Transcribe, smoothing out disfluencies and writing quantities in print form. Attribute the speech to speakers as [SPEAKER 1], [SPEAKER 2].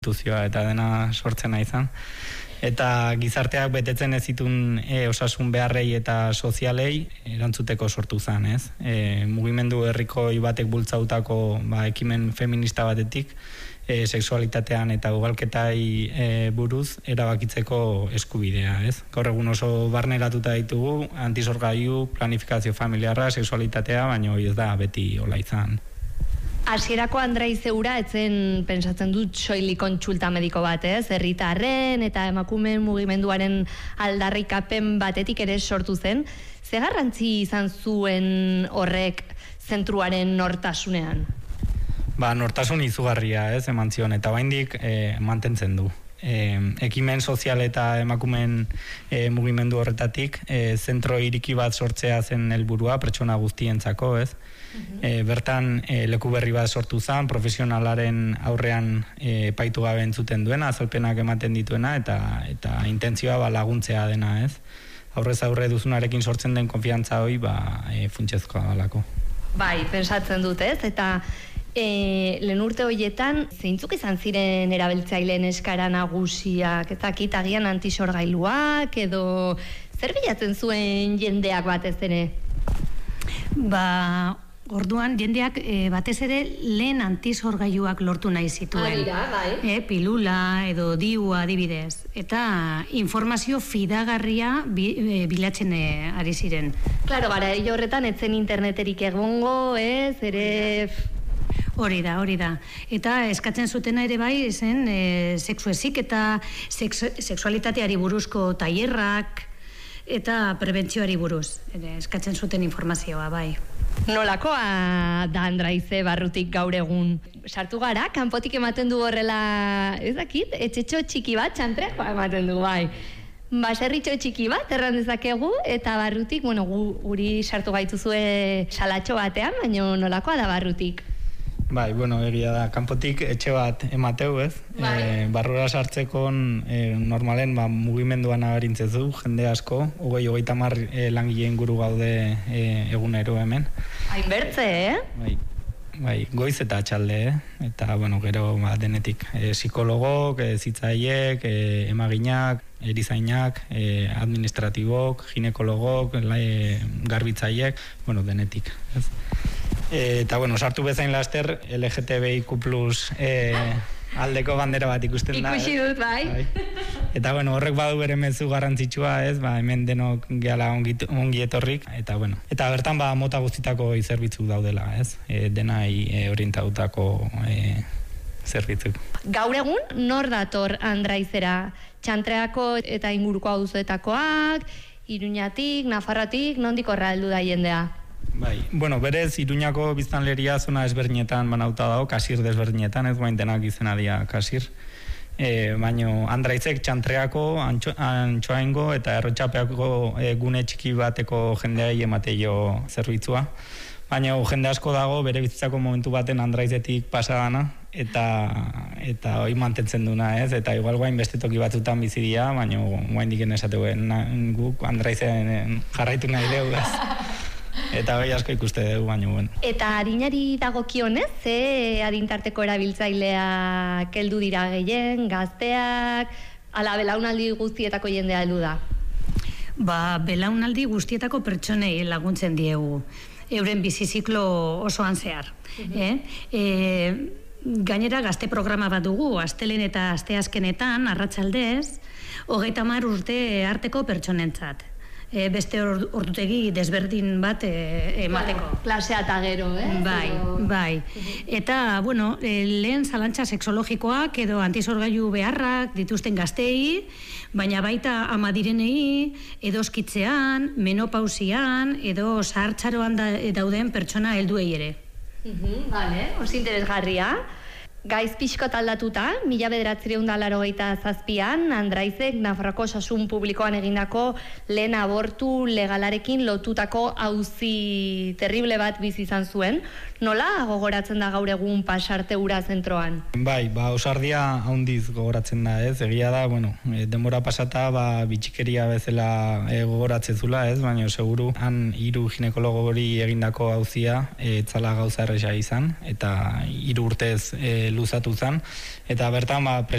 [SPEAKER 1] instituzioa eta dena sortzena izan. Eta gizarteak betetzen ez zituen osasun beharrei eta sozialei erantzuteko sortu zen, ez? Mugimendu herrikoi batek bultzautako ekimen feminista batetik, sexualitatean eta ugalketai buruz erabakitzeko eskubidea, ez? Gaur egun oso barneratuta ditugu, antisorgailu, planifikazio familiarra, sexualitatea, baina hori ez da beti hola izan.
[SPEAKER 2] Hasierako Andraize hura etzen pentsatzen dut soilik kontsulta mediko bat, ez? Herritarren eta emakumeen mugimenduaren aldarrikapen batetik ere sortu zen. Ze garrantzi izan zuen horrek zentruaren nortasunean?
[SPEAKER 1] Nortasun izugarria, ez, eman zion, eta baindik mantentzen du. Ekimen sozial eta emakumeen mugimendu horretatik zentro iriki bat sortzea zen helburua pertsona guztientzako, ez? Bertan leku berri bat sortu zen, profesionalaren aurrean epaitu gabe entzuten duena, azalpenak ematen dituena eta intentzioa laguntzea dena, ez? Aurrez aurre duzunarekin sortzen den konfiantza hori funtsezkoa dalako.
[SPEAKER 2] Bai, pensatzen dut, ez? Eta lehen urte horietan zeintzuk izan ziren erabiltzaileen eskara nagusiak, eta kitagian antisorgailuak edo zer bilatzen zuen jendeak batez ere?
[SPEAKER 3] Orduan, jendeak batez ere lehen antisorgailuak lortu nahi zituen.
[SPEAKER 2] Bai.
[SPEAKER 3] Pilula edo diua adibidez. Eta informazio fidagarria bilatzen ari ziren.
[SPEAKER 2] Claro, gara, horretan etzen interneterik egongo, ez, ere...
[SPEAKER 3] Hori da. Eta eskatzen zutena ere bai zen sexu heziketa, sexualitateari buruzko tailerrak eta prebentzioari buruz. Eskatzen zuten informazioa, bai.
[SPEAKER 2] Nolakoa da Andraize barrutik gaur egun? Sartu gara, kanpotik ematen du horrela, ez dakit, etxetxo txiki bat, txantrekoa ematen du, bai. Baserritxo txiki bat, erran dezakegu, eta barrutik, guri sartu gaituzue salatxo batean, baina nolakoa da barrutik?
[SPEAKER 1] Bai, egia da, kanpotik etxe bat emateu, ez?
[SPEAKER 2] Bai.
[SPEAKER 1] Barrura sartzeko normalen mugimenduan aberintzezu, jende asko, 20-30 langileen guru gaude egunero hemen.
[SPEAKER 2] Hainbertze,
[SPEAKER 1] Bai, goiz eta atxalde, eta gero denetik. Psikologok, zitzaiek, emaginak, erizainak, administratibok, ginekologok, garbitzaiek, denetik, ez? Eta sartu bezain laster LGTBIQ+ aldeko bandera bat ikusten da.
[SPEAKER 2] Ikusi dut, bai.
[SPEAKER 1] Eta horrek badu bere mezu garrantzitsua, ez? Hemen denok gehala ongi etorrik, eta eta bertan mota guztitako zerbitzu daudela, ez? Denai orientatutako zerbitzuk.
[SPEAKER 2] Gaur egun nor dator Andraizera? Txantreako eta inguruko auzoetakoak, Iruñatik, Nafarroatik, nondik horra heldu da jendea?
[SPEAKER 1] Bai, berez Iruñako biztanleria zona ezberdinetan banauta dago, kasir desberdinetan, ez guain denak izena dira kasir. Baina Andraizek Txantreako, Antxoaingo eta Errotxapeako gune txiki bateko jendeai emateio zerbitzua. Baina jende asko dago bere bizitzako momentu baten Andraizetik pasadana eta hori mantentzen duna, ez? Eta igual guain beste toki batzutan bizi dira, baina guain diken esatuen guk Andraizen jarraitu nahi dugu, ez? Eta hori asko ikuste dugu, baina
[SPEAKER 2] Eta adinari dagokionez, ze adintarteko erabiltzaileak heldu dira gehien, gazteak, ala belaunaldi guztietako jendea heldu da?
[SPEAKER 3] Belaunaldi guztietako pertsonei laguntzen diegu. Euren biziziklo osoan zehar. Gainera gazte programa bat dugu, astelen eta asteazkenetan, arratsaldez, 30 urte arteko pertsonentzat. Beste ordutegi desberdin bat emateko.
[SPEAKER 2] Klasea eta gero,
[SPEAKER 3] Bai. Eta, lehen zalantza sexologikoak edo antisorgailu beharrak dituzten gaztei, baina baita ama direnei, edoskitzean, menopausian, edo zahartzaroan dauden pertsona helduei ere.
[SPEAKER 2] Vale, oso interesgarria. Gaiz pixkot aldatuta, 1987an, Andraizek Nafarroako osasun publikoan egindako lehen abortu legalarekin lotutako auzi terrible bat bizi izan zuen. Nola gogoratzen da gaur egun pasarte ura zentroan?
[SPEAKER 1] Bai, ausardia handiz gogoratzen da, ez? Egia da, denbora pasata bitxikeria bezala gogoratzen zula, ez? Baina seguru han 3 ginekologo hori egindako auzia etzala gauza erresa izan, eta 3 urtez luzatu zen, eta bertan